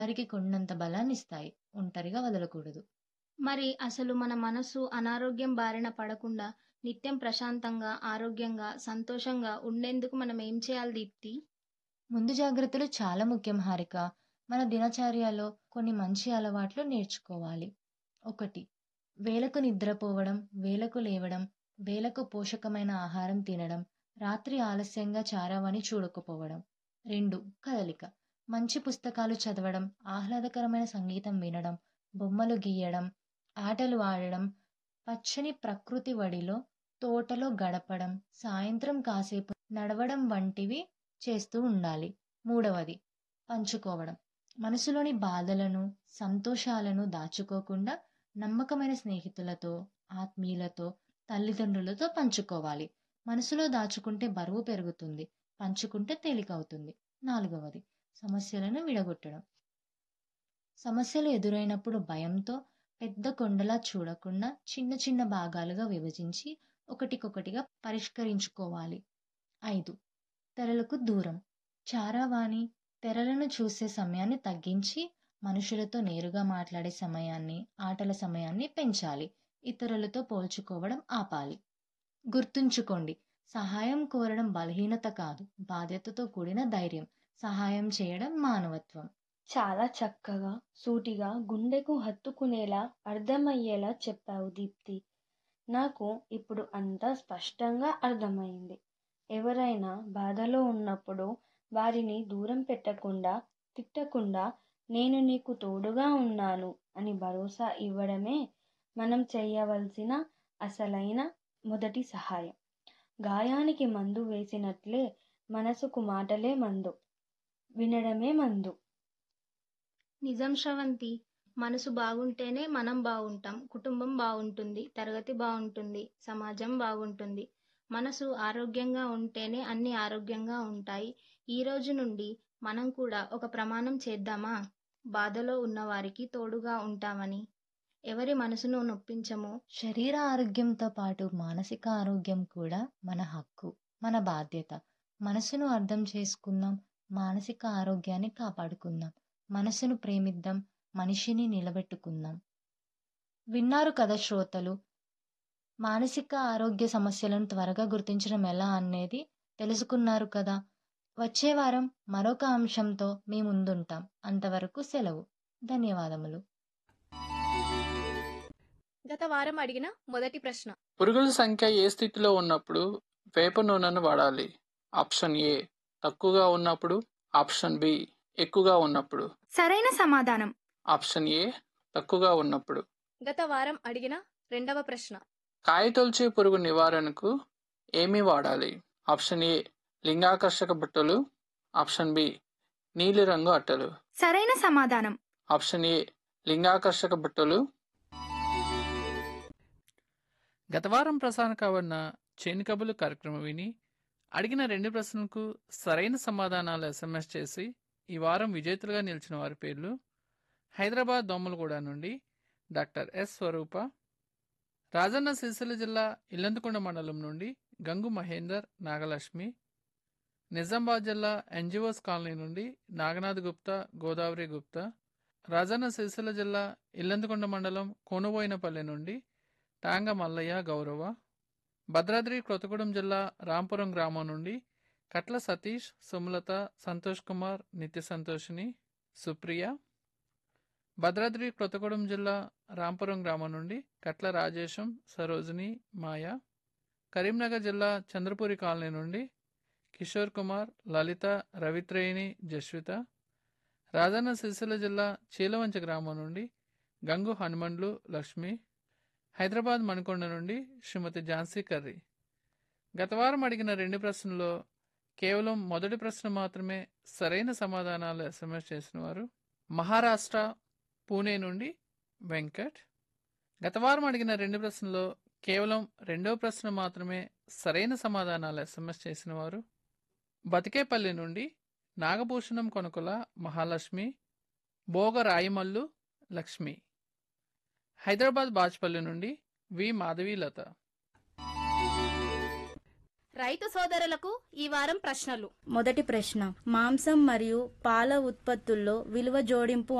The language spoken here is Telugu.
వారికి కొండంత బలాన్నిస్తాయి. ఒంటరిగా వదలకూడదు. మరి అసలు మన మనసు అనారోగ్యం బారిన పడకుండా నిత్యం ప్రశాంతంగా, ఆరోగ్యంగా, సంతోషంగా ఉండేందుకు మనం ఏం చేయాలి దీప్తి? ముందు జాగ్రత్తలు చాలా ముఖ్యం హారిక. మన దినచర్యలో కొన్ని మంచి అలవాట్లు నేర్చుకోవాలి. 1. వేళకు నిద్రపోవడం, వేళకు లేవడం, వేళకు పోషకమైన ఆహారం తినడం, రాత్రి ఆలస్యంగా చారావని చూడకపోవడం. 2. కదలిక. మంచి పుస్తకాలు చదవడం, ఆహ్లాదకరమైన సంగీతం వినడం, బొమ్మలు గీయడం, ఆటలు ఆడడం, పచ్చని ప్రకృతి వడిలో, తోటలో గడపడం, సాయంత్రం కాసేపు నడవడం వంటివి చేస్తూ ఉండాలి. 3. పంచుకోవడం. మనసులోని బాధలను, సంతోషాలను దాచుకోకుండా నమ్మకమైన స్నేహితులతో, ఆత్మీయులతో, తల్లిదండ్రులతో పంచుకోవాలి. మనసులో దాచుకుంటే బరువు పెరుగుతుంది. పంచుకుంటే తేలికవుతుంది. 4. సమస్యలను విడగొట్టడం. సమస్యలు ఎదురైనప్పుడు భయంతో పెద్ద కొండలా చూడకుండా చిన్న చిన్న భాగాలుగా విభజించి ఒకటికొకటిగా పరిష్కరించుకోవాలి. 5. తెరలకు దూరం. చారావాణి, తెరలను చూసే సమయాన్ని తగ్గించి మనుషులతో నేరుగా మాట్లాడే సమయాన్ని, ఆటల సమయాన్ని పెంచాలి. ఇతరులతో పోల్చుకోవడం ఆపాలి. గుర్తుంచుకోండి, సహాయం కోరడం బలహీనత కాదు, బాధ్యతతో కూడిన ధైర్యం. సహాయం చేయడం మానవత్వం. చాలా చక్కగా, సూటిగా, గుండెకు హత్తుకునేలా, అర్థమయ్యేలా చెప్పావు దీప్తి. నాకు ఇప్పుడు అంతా స్పష్టంగా అర్థమైంది. ఎవరైనా బాధలో ఉన్నప్పుడు వారిని దూరం పెట్టకుండా, తిట్టకుండా, నేను నీకు తోడుగా ఉన్నాను అని భరోసా ఇవ్వడమే మనం చేయవలసిన అసలైన మొదటి సహాయం. గాయానికి మందు వేసినట్లే మనసుకు మాటలే మందు, వినడమే మందు. నిజం శ్రవంతి. మనసు బాగుంటేనే మనం బాగుంటాం, కుటుంబం బాగుంటుంది, తరగతి బాగుంటుంది, సమాజం బాగుంటుంది. మనసు ఆరోగ్యంగా ఉంటేనే అన్ని ఆరోగ్యంగా ఉంటాయి. ఈ రోజు నుండి మనం కూడా ఒక ప్రమాణం చేద్దామా? బాధలో ఉన్నవారికి తోడుగా ఉంటామని, ఎవరి మనసును నొప్పించము. శరీర ఆరోగ్యంతో పాటు మానసిక ఆరోగ్యం కూడా మన హక్కు, మన బాధ్యత. మనసును అర్థం చేసుకుందాం, మానసిక ఆరోగ్యాన్ని కాపాడుకుందాం. మనసును ప్రేమిద్దాం, మనిషిని నిలబెట్టుకుందాం. విన్నారు కదా శ్రోతలు, మానసిక ఆరోగ్య సమస్యలను త్వరగా గుర్తించడం ఎలా అనేది తెలుసుకున్నారు కదా. వచ్చే వారం మరొక అంశంతో మీ ముందుంటాం. అంతవరకు సెలవు. ధన్యవాదములు. గత వారం అడిగిన మొదటి ప్రశ్న. పురుగుల సంఖ్య ఏ స్థితిలో ఉన్నప్పుడు వేప నూనెను వాడాలి? ఆప్షన్ ఏ తక్కువగా ఉన్నప్పుడు, ఆప్షన్ బి ఎక్కువగా ఉన్నప్పుడు. సరైన సమాధానం ఆప్షన్ ఏ తక్కువగా ఉన్నప్పుడు. గత వారం అడిగిన రెండవ ప్రశ్న. కాయతొలచే పురుగు నివారణకు ఏమి వాడాలి? ఆప్షన్ ఏ లింగాకర్షక బుట్టలు, ఆప్షన్ బి నీలిరంగు అట్టలు. సరైన సమాధానం ఆప్షన్ ఏ లింగాకర్షక బుట్టలు. గత వారం ప్రసారం కావన్న చేను కబుర్లు కార్యక్రమం విని అడిగిన రెండు ప్రశ్నలకు సరైన సమాధానాలు SMS చేసి ఈ వారం విజేతలుగా నిలిచిన వారి పేర్లు: హైదరాబాద్ దోమలగూడ నుండి డాక్టర్ ఎస్ స్వరూప, రాజన్న సిరిసిల్ల జిల్లా ఇల్లందుకొండ మండలం నుండి గంగు మహేందర్, నాగలక్ష్మి, నిజామాబాద్ జిల్లా ఎన్జిఓస్ కాలనీ నుండి నాగనాథ్ గుప్తా, గోదావరి గుప్తా, రాజన్న సిరిసిల్ల జిల్లా ఇల్లందుకొండ మండలం కోనబోయినపల్లి నుండి టాంగ మల్లయ్య, గౌరవ, భద్రాద్రి కొత్తగూడెం జిల్లా రాంపురం గ్రామం నుండి కట్ల సతీష్, సుమలత, సంతోష్ కుమార్, నిత్య సంతోషిని, సుప్రియ, భద్రాద్రి కొత్తగూడెం జిల్లా రాంపురం గ్రామం నుండి కట్ల రాజేశం, సరోజిని, మాయ, కరీంనగర్ జిల్లా చంద్రపూరి కాలనీ నుండి కిషోర్ కుమార్, లలిత, రవిత్రేయిని, జస్విత, రాజన్న సిరిసిల్ల జిల్లా చీలవంచ గ్రామం నుండి గంగు హనుమండ్లు, లక్ష్మి, హైదరాబాద్ మణికొండ నుండి శ్రీమతి ఝాన్సీ కర్రీ. గత వారం అడిగిన రెండు ప్రశ్నల్లో కేవలం మొదటి ప్రశ్న మాత్రమే సరైన సమాధానాలు SMS చేసిన వారు మహారాష్ట్ర పూణే నుండి వెంకట్. గత వారం అడిగిన రెండు ప్రశ్నల్లో కేవలం రెండవ ప్రశ్న మాత్రమే సరైన సమాధానాలు SMS చేసిన వారు బతికేపల్లి నుండి నాగభూషణం కొనుకొల మహాలక్ష్మి, భోగ రాయమల్లు లక్ష్మి, హైదరాబాద్ బాచ్పల్లి నుండి వి మాధవీలత. రైతు సోదరులకు ఈ వారం ప్రశ్నలు. మొదటి ప్రశ్న, మాంసం మరియు పాల ఉత్పత్తుల్లో విలువ జోడింపు